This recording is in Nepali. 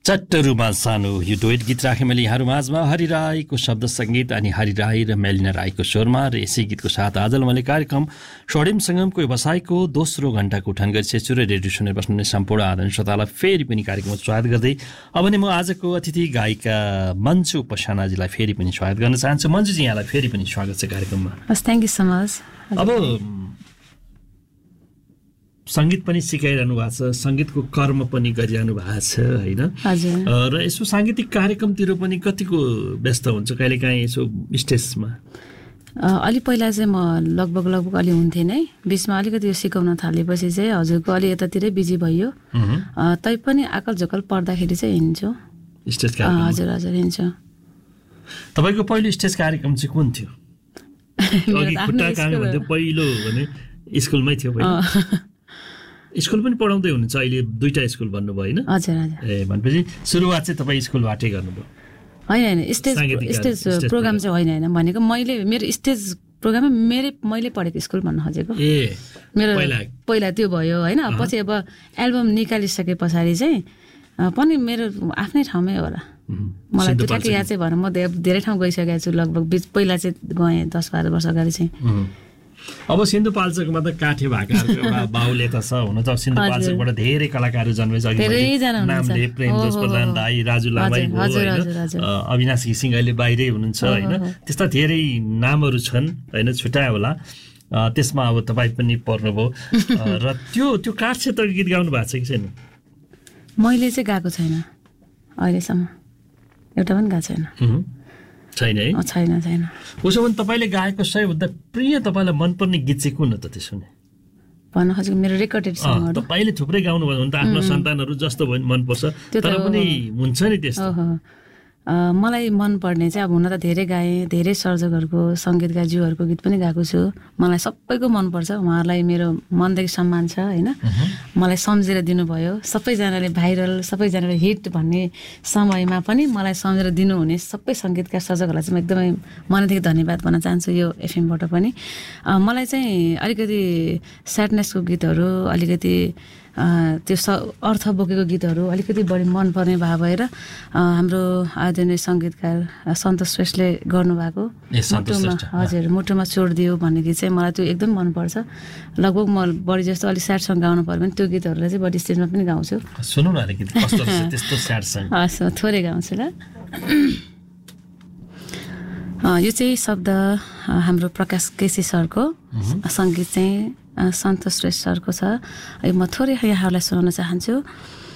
चट्टरुमा सानो यो डुएट गीत राखेँ मैले यहाँहरू माझमा हरि राईको शब्द सङ्गीत अनि हरि राई र मेलिना राईको स्वरमा र यसै गीतको साथ आज मैले कार्यक्रम स्वर्णिम सङ्गमको व्यवसायको दोस्रो घण्टाको उठान गरिसकेछु र रेडियो सुनेर बस्नुहुने सम्पूर्ण आदरणीय श्रोतालाई फेरि पनि कार्यक्रममा स्वागत गर्दै अब नि म आजको अतिथि गायिका मन्जु पसानाजीलाई फेरि पनि स्वागत गर्न चाहन्छु। मन्जुजी यहाँलाई फेरि पनि स्वागत छ कार्यक्रममा। हस्, थ्याङ्क यू सो मच। अब सङ्गीत पनि सिकाइरहनु भएको छ, सङ्गीतको कर्म पनि गरिरहनु भएको छ होइन? र यसो साङ्गीतिक कार्यक्रमतिर पनि कतिको व्यस्त हुन्छ कहिलेकाहीँ यसो स्टेजमा? अलि पहिला चाहिँ म लगभग अलि हुन्थेँ नै, बिचमा अलिकति यो सिकाउन थालेपछि चाहिँ हजुरको अलि यतातिरै बिजी भइयो। तैपनि आकल झोकल पर्दाखेरि चाहिँ हिँड्छु स्टेज कार्यक्रम। हजुर हजुर हिँड्छु। तपाईँको पहिलो स्टेज कार्यक्रम चाहिँ कुन थियो? पहिलो भने स्कुलमै थियो? स्कुल पनि पढाउँदै हुनुहुन्छ अहिले, दुईटा स्कुल भन्नुभयो होइन? हजुर हजुर। ए भनेपछि सुरुवात चाहिँ तपाईँ स्कुलबाटै गर्नुभयो? होइन, स्टेज प्रोग्राम चाहिँ होइन भनेको मैले मेरो स्टेज प्रोग्राममा मैले पढेको स्कुल भन्न खोजेको। ए मेरो पहिला त्यो भयो होइन। पछि अब एल्बम निकालिसके पछाडि चाहिँ पनि मेरो आफ्नै ठाउँमै होला। मलाई त्यो ठ्याक्कै याद चाहिँ भएर म धेरै ठाउँ गइसकेको छु। लगभग पहिला चाहिँ गएँ 10-12 वर्ष अगाडि चाहिँ। अब सिन्धुपाल्चोकमा त काठे भाकाहरूको एउटा बाहुल्य त छ। हुन त सिन्धुपाल्चोकबाट धेरै कलाकारहरू जन्मेछ। नामले प्रेमजोस प्रधान राई, राजु लामाई भयो, अविनाश घिसिङ अहिले बाहिरै हुनुहुन्छ होइन? त्यस्ता धेरै नामहरू छन् होइन, छुट्यायो होला। त्यसमा अब तपाईँ पनि पर्नुभयो र त्यो काठ क्षेत्रको गीत गाउनु भएको छ कि छैन? मैले चाहिँ गाएको छैन अहिलेसम्म, एउटा पनि गाएको छैन। छैन है? छैन। उसो भने तपाईँले गाएको सबैभन्दा प्रिय तपाईँलाई मनपर्ने गीत चाहिँ कुन हो त? त्यसो भने भन्न खोजेको मेरो रेकर्डेड सङहरू। तपाईँले थुप्रै गाउनुभयो भने त आफ्नो सन्तानहरू जस्तो भयो मनपर्छ, तर पनि हुन्छ नि त्यस्तो। मलाई मनपर्ने चाहिँ अब हुन त धेरै गाएँ, धेरै सर्जकहरूको सङ्गीतकारज्यूहरूको गीत पनि गाएको छु। मलाई सबैको मनपर्छ, उहाँहरूलाई मेरो मनदेखि सम्मान छ होइन। मलाई सम्झेर दिनुभयो, सबैजनाले भाइरल, सबैजनाले हिट भन्ने समयमा पनि मलाई सम्झेर दिनुहुने सबै सङ्गीतकार सर्जकहरूलाई चाहिँ म एकदमै मनदेखि धन्यवाद भन्न चाहन्छु यो एफएमबाट पनि। मलाई चाहिँ अलिकति स्याडनेसको गीतहरू, अलिकति त्यो अर्थ बोकेको गीतहरू अलिकति बढी मनपर्ने भएर हाम्रो आदरणीय सङ्गीतकार सन्तोष श्रेष्ठले गर्नुभएको हजुर मुटुमा छोडिदियो भन्ने गीत चाहिँ मलाई त्यो एकदम मनपर्छ। लगभग म बढी जस्तो अलिक स्याड सङ गाउनु पर्यो भने त्यो गीतहरूलाई चाहिँ बढी स्टेजमा पनि गाउँछु। सुनौ न अलिकति कस्तो छ त्यस्तो स्याड सङ? हस्, थोरै गाउँछु ल। यो चाहिँ शब्द हाम्रो प्रकाश केसी सरको, सङ्गीत चाहिँ सन्तोष श्रेष्ठ सरको छ। म थोरै यहाँहरूलाई सुनाउन चाहन्छु।